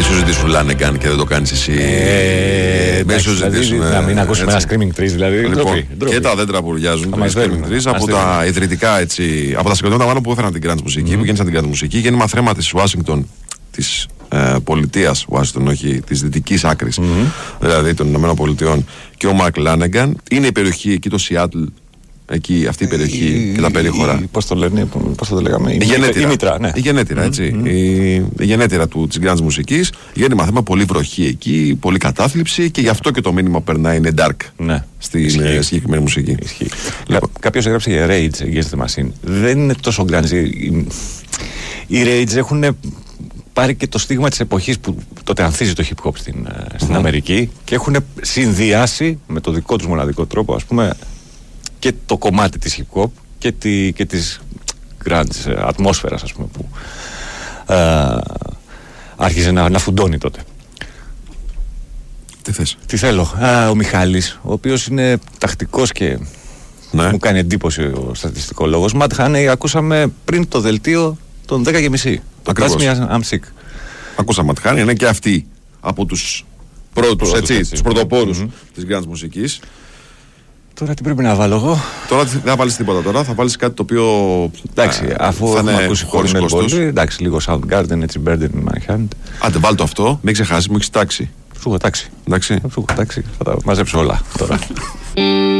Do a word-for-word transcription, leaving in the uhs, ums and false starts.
Μη σου ζητήσουν Λάνεγκαν και δεν το κάνεις εσύ. Ε, Μη σου ζητήσουν. Να μην ακούσουμε ένα Screaming Trees, δηλαδή. Λοιπόν, ντροπή, ντροπή. και τα δέντρα που ουρλιάζουν. Το Screaming Trees από μας τα ιδρυτικά έτσι. Από τα συγκροτήματα μάλλον που έφεραν την grunge μουσική, mm. που γέννησαν την grunge μουσική. Γέννημα θρέμα της Ουάσιγκτον, της ε, πολιτείας Ουάσιγκτον, όχι της δυτικής άκρης, mm. δηλαδή των Ηνωμένων Πολιτειών, και ο Μαρκ Λάνεγκαν. Είναι η περιοχή εκεί, το Σιάτλ. Εκεί, αυτή η περιοχή η, και τα περίχωρα. Πώς το λένε, πώς το λέγαμε. Η, η γενέτειρα. Η μήτρα, ναι. Η γενέτειρα, έτσι. Mm-hmm. Η, η γενέτειρα του, της grunge μουσικής. Γέννημα θέμα, πολύ βροχή εκεί, πολύ κατάθλιψη και γι' αυτό και το μήνυμα που περνάει είναι dark, ναι, στην συγκεκριμένη μουσική. Λοιπόν. Κάποιος έγραψε για Rage Against the Machine. Δεν είναι τόσο grunge. Οι, οι Rage έχουν πάρει και το στίγμα της εποχής που τότε ανθίζει το hip hop στην, στην mm-hmm. Αμερική και έχουν συνδυάσει με το δικό τους μοναδικό τρόπο, ας πούμε, και το κομμάτι της hip hop και, τη, και της grunge ατμόσφαιρας, ας πούμε, που ε, άρχιζε να, να φουντώνει τότε. Τι θες? Τι θέλω. Α, ο Μιχάλης, ο οποίος είναι τακτικός και ναι. μου κάνει εντύπωση ο στατιστικολόγος. Ματ Χάνεϊ, ακούσαμε πριν το δελτίο των δέκα και μισή. Το Touch Me I'm Sick. Ακούσαμε Ματ Χάνεϊ, είναι και αυτοί από τους πρώτους, έτσι, έτσι, τους πρωτοπόρους mm-hmm. της grunge μουσικής. Τώρα τι πρέπει να βάλω εγώ? Τώρα δεν θα βάλεις τίποτα τώρα, θα βάλεις κάτι το οποίο. Εντάξει, α, αφού έχουμε ακούσει χωρίς κόστος. Εντάξει, λίγο Soundgarden, έτσι, Burden in my hand. Άντε, βάλ το αυτό, μην ξεχάσεις, μου έχεις τάξει. Σου έχω τάξει. Εντάξει. Σου έχω τάξει, θα τα μαζέψω όλα τώρα.